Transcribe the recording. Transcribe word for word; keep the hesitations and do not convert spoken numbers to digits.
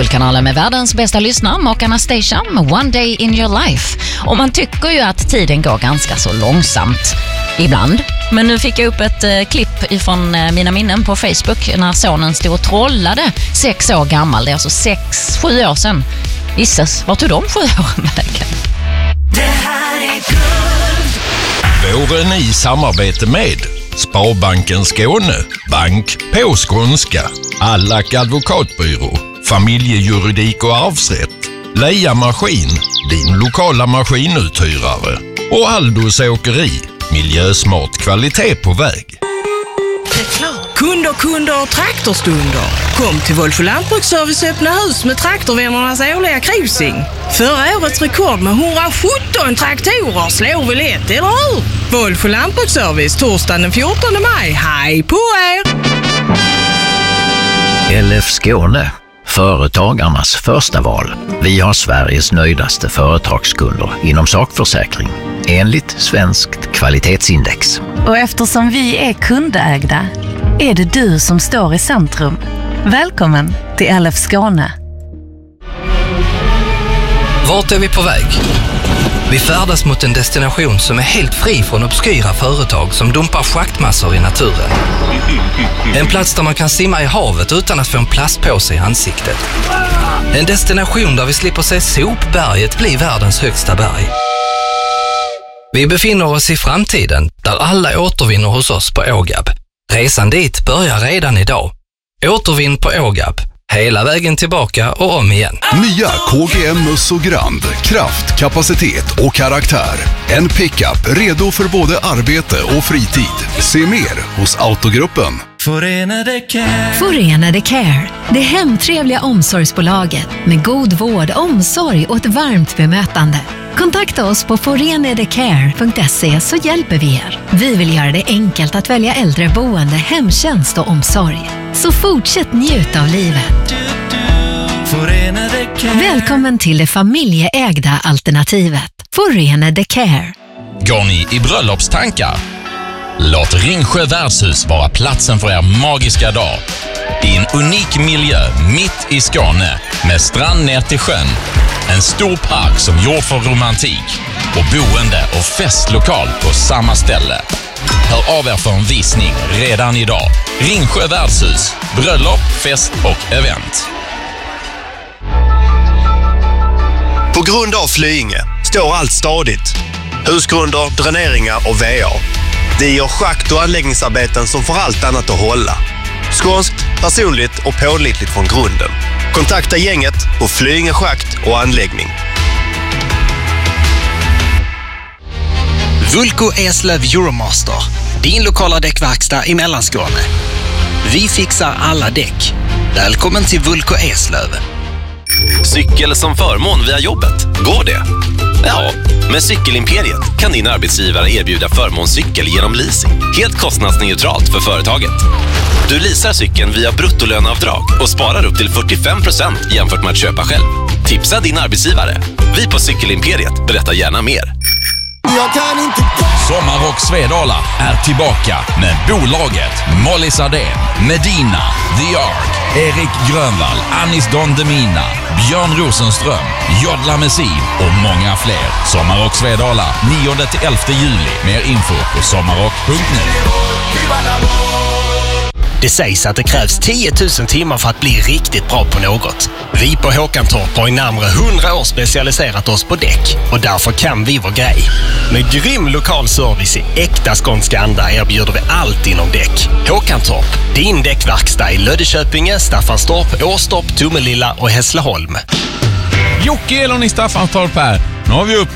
Guldkanalen med världens bästa lyssnare, makarna Station med One Day in Your Life. Och man tycker ju att tiden går ganska så långsamt ibland. Men nu fick jag upp ett eh, klipp ifrån eh, mina minnen på Facebook när sonen stod och trollade sex år gammal. Det är alltså sex, sju år sedan. Gissas, vad tog de sju åren vägen? Det här är guld. Våren i samarbete med Sparbanken Skåne, bank på skånska, Allack advokatbyrå, familjejuridik och arvsrätt, Leia Maskin, din lokala maskinuthyrare och Aldos åkeri, miljösmart kvalitet på väg. Kunder, kunder och traktorstunder. Kom till Wolfo Lantbruksservice öppna hus med traktorvännernas årliga cruising. Förra årets rekord med hundrasjutton traktorer slår vi lätt, eller hur? Wolfo Lantbruksservice torsdagen den fjortonde maj. Hej på er! L F Skåne, företagarnas första val. Vi har Sveriges nöjdaste företagskunder inom sakförsäkring, enligt Svenskt kvalitetsindex. Och eftersom vi är kundägda är det du som står i centrum. Välkommen till L F Skåne. Vart är vi på väg? Vi färdas mot en destination som är helt fri från obskyra företag som dumpar schaktmassor i naturen. En plats där man kan simma i havet utan att få en plastpåse i ansiktet. En destination där vi slipper se sopberget bli världens högsta berg. Vi befinner oss i framtiden där alla återvinner hos oss på Ågab. Resan dit börjar redan idag. Återvinn på Ågab. Hela vägen tillbaka och om igen. Nya K G M Muss och Grand. Kraft, kapacitet och karaktär. En pickup redo för både arbete och fritid. Se mer hos Autogruppen. Förenade Care. Förenade Care. Det hemtrevliga omsorgsbolaget med god vård, omsorg och ett varmt bemötande. Kontakta oss på forenadecare punkt se så hjälper vi er. Vi vill göra det enkelt att välja äldreboende, hemtjänst och omsorg. Så fortsätt njuta av livet. Välkommen till det familjeägda alternativet. Förenade Care. Går ni i bröllopstankar? Låt Ringsjö värdshus vara platsen för er magiska dag. I en unik miljö mitt i Skåne med strand ner till sjön. En stor park som gjord för romantik och boende och festlokal på samma ställe. Hör av er för en visning redan idag. Ringsjö värdshus, bröllop, fest och event. På grund av Flyinge står allt stadigt. Husgrunder, dräneringar och V A. Det gör schakt- och anläggningsarbeten som får allt annat att hålla. Skånskt, personligt och pålitligt från grunden. Kontakta gänget på Flyinge schakt och anläggning. Vulko Eslöv Euromaster. Din lokala däckverkstad i Mellanskåne. Vi fixar alla däck. Välkommen till Vulko Eslöv. Cykel som förmån via jobbet. Går det? Ja, med Cykelimperiet kan din arbetsgivare erbjuda förmånscykel genom leasing. Helt kostnadsneutralt för företaget. Du leasar cykeln via bruttolöneavdrag och sparar upp till fyrtiofem procent jämfört med att köpa själv. Tipsa din arbetsgivare. Vi på Cykelimperiet berättar gärna mer. Jag kan inte... Sommarrock Svedala är tillbaka med bolaget Molly Sardén, Medina, The Ark, Erik Grönvall, Anis Don Demina, Björn Rosenström, Jodla Messi och många fler. Sommarrock Svedala nionde till elfte juli. Mer info på sommarrock punkt nu. Det sägs att det krävs tio tusen timmar för att bli riktigt bra på något. Vi på Håkantorp har i närmare hundra år specialiserat oss på däck och därför kan vi vår grej. Med grym lokal service i äkta skånska anda erbjuder vi allt inom däck. Håkantorp, din däckverkstad i Löddeköpinge, Staffanstorp, Åstorp, Tomelilla och Hässleholm. Jocke Elon i Staffanstorp här. Nu har vi upp